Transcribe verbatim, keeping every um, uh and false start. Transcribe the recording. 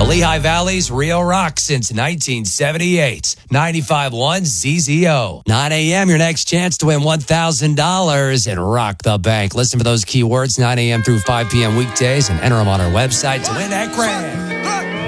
The Lehigh Valley's Rio Rock since nineteen seventy-eight. ninety-five point one Z Z O. nine a.m. your next chance to win one thousand dollars and rock the bank. Listen for those keywords nine a.m. through five p.m. weekdays and enter them on our website to win that grand.